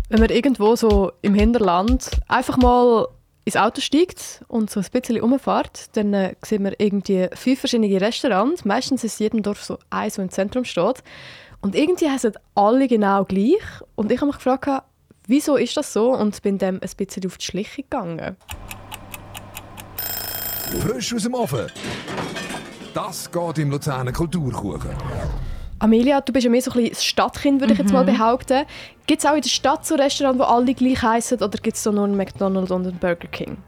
Wenn man irgendwo so im Hinterland einfach mal ins Auto steigt und so ein bisschen rumfährt, dann sieht man irgendwie 5 verschiedene Restaurants. Meistens ist in jedem Dorf so eins, das im Zentrum steht. Und irgendwie heißen alle genau gleich. Und ich habe mich gefragt, wieso ist das so? Und bin dem ein bisschen auf die Schliche gegangen. Frisch aus dem Ofen. Das geht im Luzerner Kulturkuchen. Amelia, du bist ja mehr so ein bisschen das Stadtkind, würde ich jetzt mal behaupten. Gibt es auch in der Stadt so Restaurants, wo alle gleich heißen, oder gibt es so nur einen McDonald's und einen Burger King?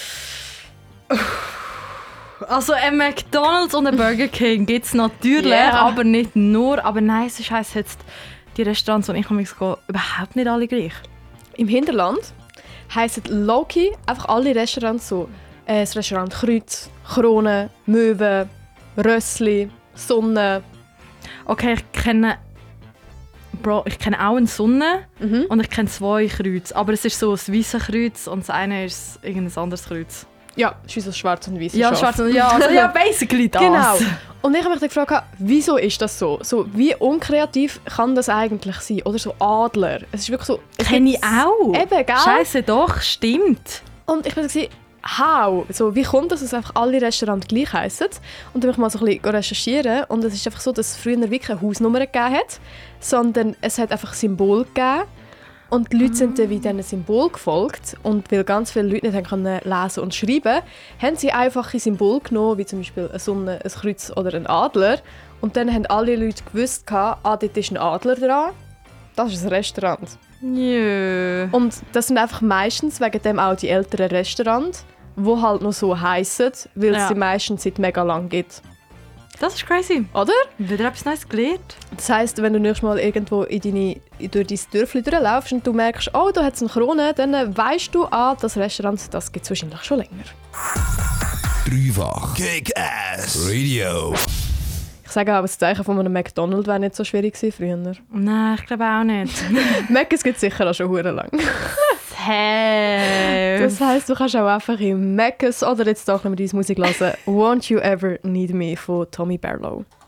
Also ein McDonald's und ein Burger King gibt es natürlich, aber nicht nur. Aber nein, es heisst jetzt, die Restaurants, die ich gehe, überhaupt nicht alle gleich. Im Hinterland heissen low-key einfach alle Restaurants so. Das Restaurant Kreuz, Krone, Möwe, Rössli, Sonne. Okay, ich kenne auch eine Sonne und ich kenne 2 Kreuze. Aber es ist so ein weißes Kreuz und das eine ist irgendein anderes Kreuz. Ja, es ist wie so schwarz und weiß. Ja, schwarz und ja, basically das. Genau. Und ich habe mich dann gefragt, wieso ist das so? So, wie unkreativ kann das eigentlich sein? Oder so Adler. Es ist wirklich so... Kenne ich auch. Eben, gell? Scheisse doch, stimmt. Und ich bin so, how? So, wie kommt das, dass einfach alle Restaurants gleich heissen? Und dann habe ich mal so ein bisschen recherchieren. Und es ist einfach so, dass es früher wirklich keine Hausnummer gegeben hat, sondern es hat einfach Symbole gegeben. Und die Leute sind dann wie diesen Symbol gefolgt. Und weil ganz viele Leute nicht können lesen und schreiben, haben sie einfache Symbole genommen, wie zum Beispiel eine Sonne, ein Kreuz oder ein Adler. Und dann haben alle Leute gewusst, dort ist ein Adler dran. Das ist ein Restaurant. Jö. Und das sind einfach meistens wegen dem auch die älteren Restaurants, die halt noch so heissen, weil es die meistens seit mega lang gibt. Das ist crazy. Oder? Wieder etwas Neues gelernt. Das heisst, wenn du nächstes Mal irgendwo durch dein Dörfli durchläufst und du merkst, oh, da hat es eine Krone, dann weisst du, das Restaurant, das gibt es wahrscheinlich schon länger. Dreifach Kick-Ass Radio. Ich sage aber, das Zeichen von einem McDonald's wäre nicht so schwierig gewesen früher. Nein, ich glaube auch nicht. Mc's gibt es sicher auch schon verdammt lang. Hey. Das heisst, du kannst auch einfach im Mc's oder jetzt doch, wenn wir diese Musik hören, «Won't You Ever Need Me» von Tommy Barlow.